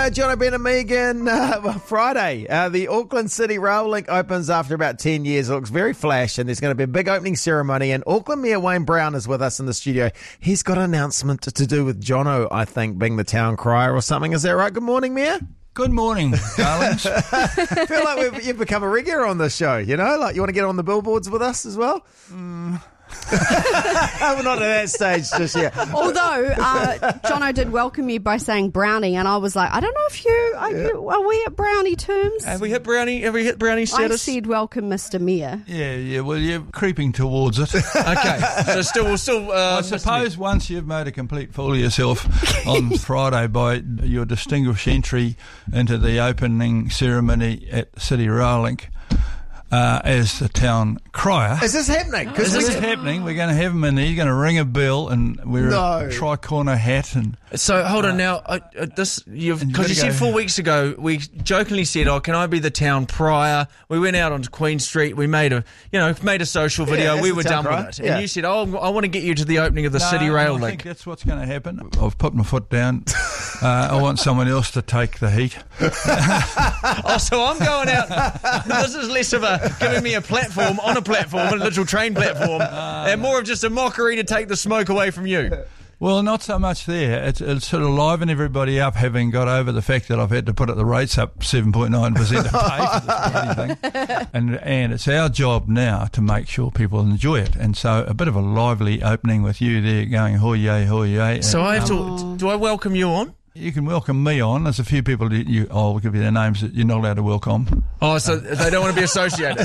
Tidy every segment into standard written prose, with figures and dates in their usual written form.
Jono, Ben and Megan. Friday, the Auckland City Rail Link opens after about 10 years. It looks very flash, and there's going to be a big opening ceremony. And Auckland Mayor Wayne Brown is with us in the studio. He's got an announcement to do with Jono, I think, being the town crier or something. Is that right? Good morning, Mayor. Good morning, darlings. I feel like you've become a regular on this show, you know? Like, you want to get on the billboards with us as well? We're not at that stage just yet. Although, Jono did welcome you by saying brownie, and I was like, I don't know if are we at brownie terms? Have we hit brownie status? I said welcome, Mr. Mayor. Yeah, well, you're creeping towards it. Okay, so we'll still I suppose once you've made a complete fool of yourself on Friday by your distinguished entry into the opening ceremony at the City Rail Link, as the town crier. Is this happening? This is happening. We're going to have him in there. He's going to ring a bell and wear a tri-corner hat. And so hold on now. Because you said 4 weeks ago, we jokingly said, "Oh, can I be the town crier?" We went out onto Queen Street. We made a social video. Yeah, we were done with it. Yeah. And you said, "Oh, I want to get you to the opening of the City Rail Link." I think that's what's going to happen. I've put my foot down. I want someone else to take the heat. So I'm going out. This is less of giving me a platform on a platform, a literal train platform, and more of just a mockery to take the smoke away from you. Well, not so much there. It's sort of liven everybody up, having got over the fact that I've had to put the rates up 7.9% to pay for this bloody thing. And it's our job now to make sure people enjoy it. And so a bit of a lively opening with you there going hoye, hoye. So I have to. Do I welcome you on? You can welcome me on. There's a few people I'll give you their names that you're not allowed to welcome. Oh, so they don't want to be associated.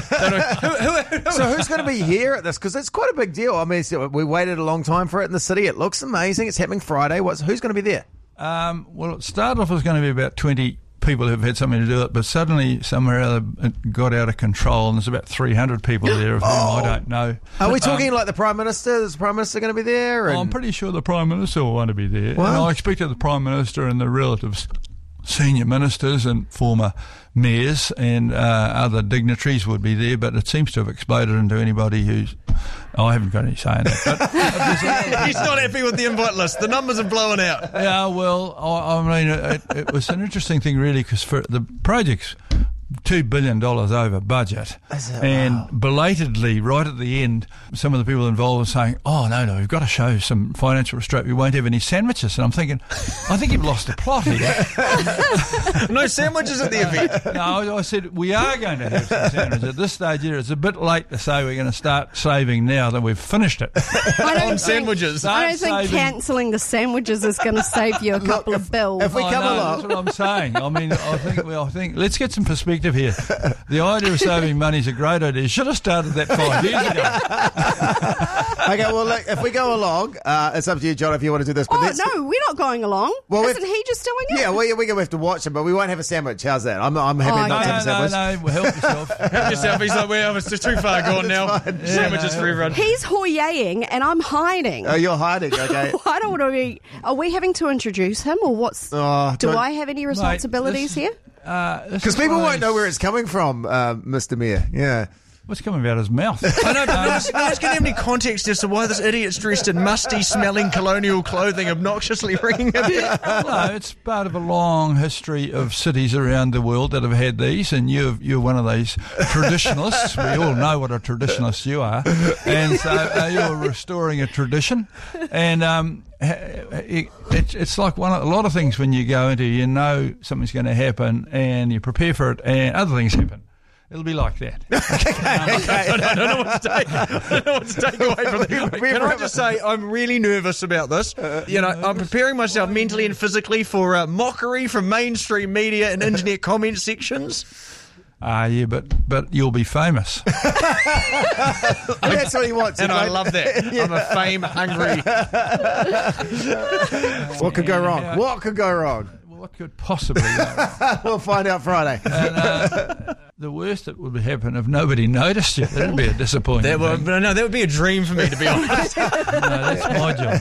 So who's going to be here at this? Because it's quite a big deal. I mean, we waited a long time for it in the city. It looks amazing. It's happening Friday. Who's going to be there? Well, it started off as going to be about 20 people who've had something to do with it, but suddenly somewhere or other it got out of control, and there's about 300 people there of whom I don't know. Are we talking like the Prime Minister? Is the Prime Minister going to be there? I'm pretty sure the Prime Minister will want to be there. Wow. And I expected the Prime Minister and the relatives, senior ministers and former mayors and other dignitaries would be there, but it seems to have exploded into anybody who's... I haven't got any say in that. But he's not happy with the invite list. The numbers are blowing out. Yeah, well, I mean, it was an interesting thing, really, because for the project's $2 billion over budget, and belatedly, right at the end, some of the people involved were saying, "Oh no, we've got to show some financial restraint. We won't have any sandwiches." And I'm thinking, I think you've lost the plot here. No sandwiches at the event. No, I said we are going to have some sandwiches at this stage. Here, it's a bit late to say we're going to start saving now that we've finished it. On sandwiches. I don't think cancelling the sandwiches is going to save you a couple of bills. If we come along, that's what I'm saying. I mean, I think let's get some perspective here. The idea of saving money is a great idea. Should have started that 5 years ago. Okay, well, look, if we go along, it's up to you, John, if you want to do this. But no, we're not going along. Well, isn't he just doing it? Yeah, we have to watch him, but we won't have a sandwich. How's that? I'm happy not to have a sandwich. No, help yourself. Help yourself. He's like, well, it's too far gone now. Sandwiches for everyone. He's hoyaying and I'm hiding. Oh, you're hiding, okay. I don't want to be... Are we having to introduce him, or what's... do I have any responsibilities here? Because people won't know where it's coming from, Mr. Mayor. Yeah. What's coming out of his mouth? I know, but no one's going to have any context as to why this idiot's dressed in musty-smelling colonial clothing, obnoxiously ringing a bell. No, it's part of a long history of cities around the world that have had these, and you're one of these traditionalists. We all know what a traditionalist you are. And so you're restoring a tradition. And it's like a lot of things when you go into, you know something's going to happen, and you prepare for it, and other things happen. It'll be like that. I don't know what to take away from that. Can I just say, I'm really nervous about this. I'm preparing myself mentally and physically for mockery from mainstream media and internet comment sections. Yeah, but you'll be famous. That's what he wants. And I love that. I'm a fame-hungry... What could go wrong? What could go wrong? What could possibly go wrong? We'll find out Friday. And, the worst that would happen if nobody noticed you. That'd be a disappointing thing. That would be a dream for me, to be honest. No, that's my job.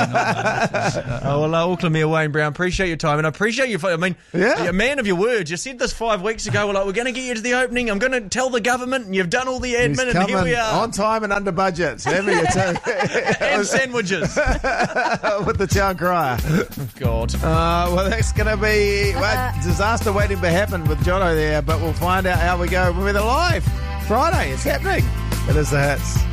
Auckland Wayne Brown, appreciate your time, and I appreciate you. I mean, you're a man of your word. You said this 5 weeks ago. We're like, we're going to get you to the opening. I'm going to tell the government, and you've done all the admin, and here we are. On time and under budget. And sandwiches. With the town crier. God. Well, that's going to be disaster waiting to happen with Jono there, but we'll find out how we go. We're live Friday. It's happening. It is the Hits.